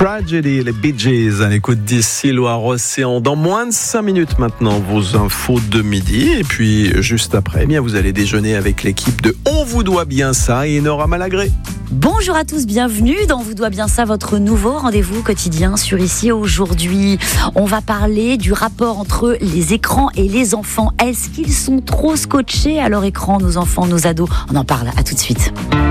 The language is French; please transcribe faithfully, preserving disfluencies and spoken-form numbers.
Tragedy, les Bee Gees, à l'écoute d'ici Loire-Océan. Dans moins de cinq minutes maintenant, vos infos de midi. Et puis, juste après, eh bien, vous allez déjeuner avec l'équipe de On vous doit bien ça et Nora Malagré. Bonjour à tous, bienvenue dans Vous doit bien ça, votre nouveau rendez-vous quotidien sur Ici aujourd'hui. On va parler du rapport entre les écrans et les enfants. Est-ce qu'ils sont trop scotchés à leur écran, nos enfants, nos ados ? On en parle, à tout de suite.